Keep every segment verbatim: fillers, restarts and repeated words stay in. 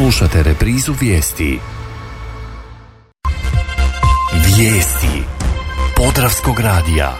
Slušate reprizu vijesti. Vijesti Podravskog radija.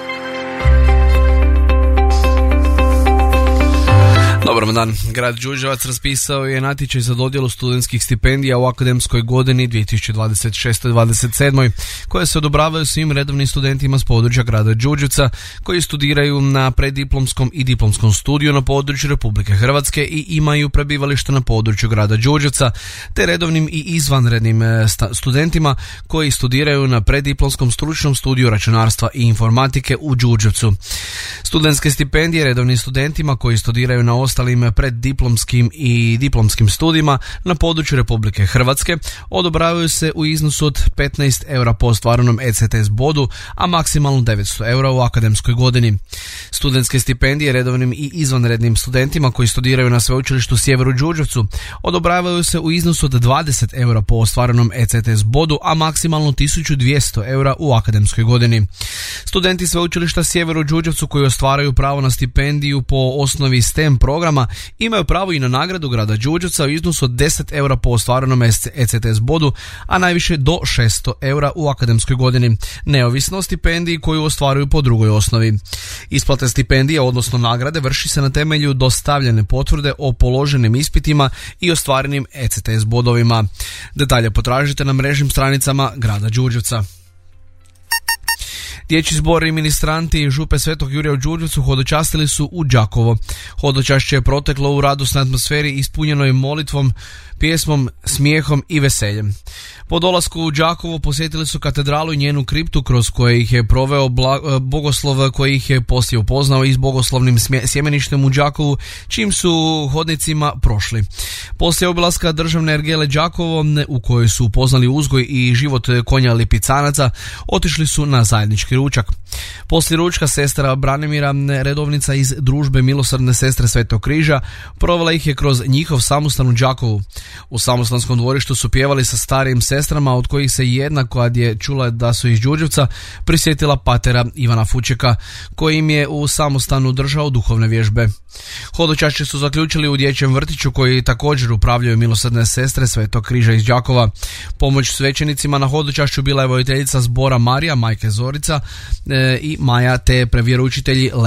Dobar dan. Grad Đurđevac raspisao je natječaj za dodjelu studentskih stipendija u akademskoj godini dvije tisuće dvadeset šeste dvadeset sedam koje se odobravaju svim redovnim studentima s područja grada Đurđevca koji studiraju na preddiplomskom i diplomskom studiju na području Republike Hrvatske i imaju prebivalište na području grada Đurđevca, te redovnim i izvanrednim studentima koji studiraju na preddiplomskom stručnom studiju računarstva i informatike u Đurđevcu. Studentske stipendije redovnim studentima koji studiraju na ostalim preddiplomskim i diplomskim studijima na području Republike Hrvatske odobravaju se u iznosu od petnaest eura po ostvarenom E C T S bodu, a maksimalno devetsto eura u akademskoj godini. Studentske stipendije redovnim i izvanrednim studentima koji studiraju na sveučilištu Sjever u Đurđevcu odobravaju se u iznosu od dvadeset eura po ostvarenom E C T S bodu, a maksimalno tisuću dvjesto eura u akademskoj godini. Studenti sveučilišta Sjever u Đurđevcu koji ostvaraju pravo na stipendiju po osnovi S T E M programa imaju pravo i na nagradu grada Đurđevca u iznosu od deset eura po ostvarenom E C T S bodu, a najviše do šesto eura u akademskoj godini, neovisno o stipendiji koju ostvaruju po drugoj osnovi. Isplate stipendija, odnosno nagrade, vrši se na temelju dostavljene potvrde o položenim ispitima i ostvarenim E C T S bodovima. Detalje potražite na mrežnim stranicama grada Đurđevca. Dječji zbor i ministranti Župe Svetog Jurja u Đurđevcu hodočastili su u Đakovo. Hodočašće je proteklo u radosnoj atmosferi ispunjenoj molitvom, pjesmom, smijehom i veseljem. Po dolasku u Đakovo posjetili su katedralu i njenu kriptu kroz koje ih je proveo bla, bogoslov koji ih je poslije upoznao i s bogoslovnim sjemeništem u Đakovu, čim su hodnicima prošli. Poslije obilaska državne ergele Đakovo, u kojoj su upoznali uzgoj i život konja lipicanaca, otišli su na zajednički ručak. Poslije ručka sestra Branimira, redovnica iz družbe Milosrdne sestre Svetog križa, provela ih je kroz njihov samostan u Đakovu. U samostanskom dvorištu su pjevali sa starijim sestrama, od kojih se jedna, koja je čula da su iz Đurđevca, prisjetila patera Ivana Fučeka, koji im je u samostanu držao duhovne vježbe. Hodočašće su zaključili u dječjem vrtiću koji također upravljaju Milosrdne sestre Svetog križa iz Đakova. Pomoć svećenicima na hodočašću bila je voditeljica zbora Marija, majke Zorica e, i Maja, te prevjeroučitelji